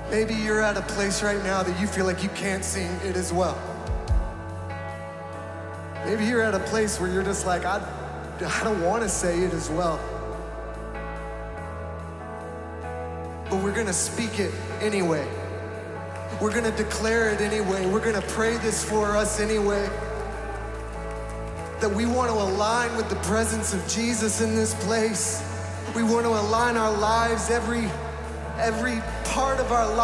Maybe you're at a place right now that you feel like you can't sing it as well. Maybe you're at a place where you're just like, I don't want to say it as well. But we're gonna speak it anyway. We're gonna declare it anyway. We're gonna pray this for us anyway. That we want to align with the presence of Jesus in this place. We want to align our lives, every part of our life.